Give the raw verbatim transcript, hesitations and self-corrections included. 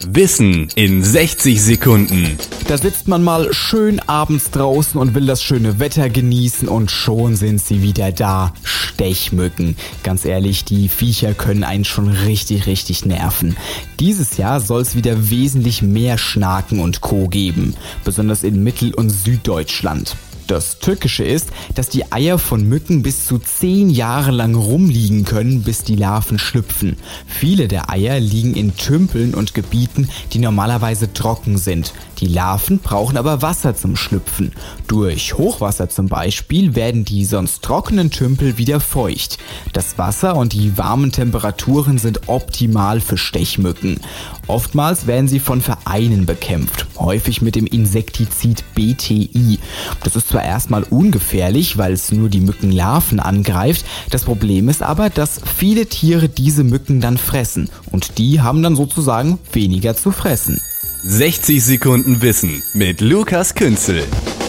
Wissen in sechzig Sekunden. Da sitzt man mal schön abends draußen und will das schöne Wetter genießen und schon sind sie wieder da. Stechmücken. Ganz ehrlich, die Viecher können einen schon richtig, richtig nerven. Dieses Jahr soll es wieder wesentlich mehr Schnaken und Co. geben. Besonders in Mittel- und Süddeutschland. Das Tückische ist, dass die Eier von Mücken bis zu zehn Jahre lang rumliegen können, bis die Larven schlüpfen. Viele der Eier liegen in Tümpeln und Gebieten, die normalerweise trocken sind. Die Larven brauchen aber Wasser zum Schlüpfen. Durch Hochwasser zum Beispiel werden die sonst trockenen Tümpel wieder feucht. Das Wasser und die warmen Temperaturen sind optimal für Stechmücken. Oftmals werden sie von Vereinen bekämpft, häufig mit dem Insektizid B T I. Das ist zwar erstmal ungefährlich, weil es nur die Mückenlarven angreift. Das Problem ist aber, dass viele Tiere diese Mücken dann fressen und die haben dann sozusagen weniger zu fressen. sechzig Sekunden Wissen mit Lukas Künzel.